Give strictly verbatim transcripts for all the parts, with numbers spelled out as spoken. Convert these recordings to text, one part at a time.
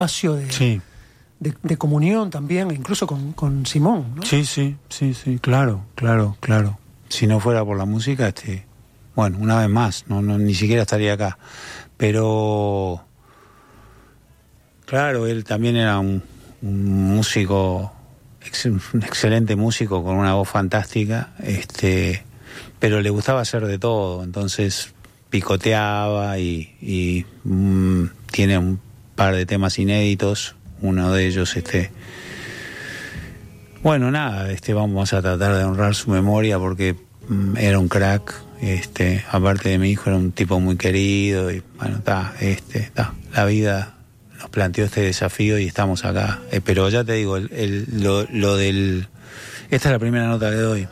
espacio de, sí. de, de comunión también, incluso con, con Simón, ¿no? Sí, sí, sí, sí, claro, claro, claro. Si no fuera por la música, este, bueno, una vez más, no, no ni siquiera estaría acá. Pero, claro, él también era un, un músico, ex, un excelente músico con una voz fantástica, este, pero le gustaba hacer de todo, entonces picoteaba y, y mmm, tiene un par de temas inéditos, uno de ellos, este, bueno, nada, este, vamos a tratar de honrar su memoria porque mmm, era un crack, este, aparte de mi hijo era un tipo muy querido y bueno, está, este, está, la vida nos planteó este desafío y estamos acá, eh, pero ya te digo, el, el, lo, lo del, esta es la primera nota que doy.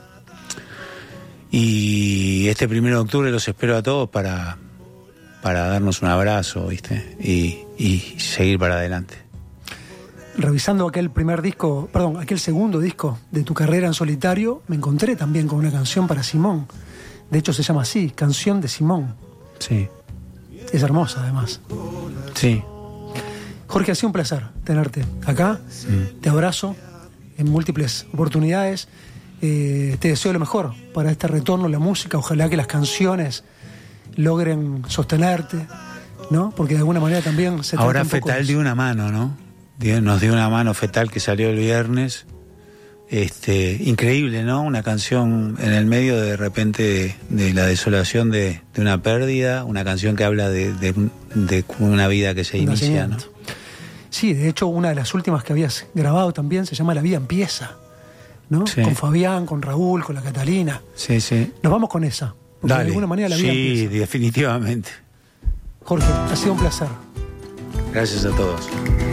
Y este primero de octubre los espero a todos para, para darnos un abrazo, ¿viste? Y, y seguir para adelante. Revisando aquel primer disco, perdón, aquel segundo disco de tu carrera en solitario, me encontré también con una canción para Simón. De hecho se llama así, Canción de Simón. Sí. Es hermosa además. Sí. Jorge, ha sido un placer tenerte acá. Mm. Te abrazo en múltiples oportunidades. Eh, te deseo lo mejor para este retorno a la música. Ojalá que las canciones logren sostenerte, ¿no? Porque de alguna manera también se ahora trata un Fetal dio una mano, ¿no? Nos dio una mano Fetal que salió el viernes. Este, increíble, ¿no? Una canción en el medio de repente de, de la desolación de, de una pérdida, una canción que habla de, de, de una vida que se inicia, ¿no? Sí, de hecho una de las últimas que habías grabado también se llama La vida empieza, ¿no? Sí. Con Fabián, con Raúl, con la Catalina. Sí, sí. Nos vamos con esa. Porque Dale. De alguna manera la vida sí, empieza. Sí, definitivamente. Jorge, ha sido un placer. Gracias a todos.